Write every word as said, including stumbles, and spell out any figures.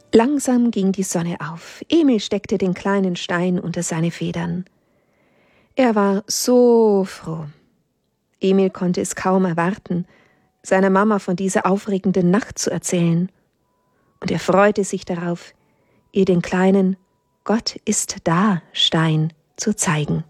Langsam ging die Sonne auf. Emil steckte den kleinen Stein unter seine Federn. Er war so froh. Emil konnte es kaum erwarten, seiner Mama von dieser aufregenden Nacht zu erzählen. Und er freute sich darauf, ihr den kleinen »Gott ist da« Stein zu zeigen.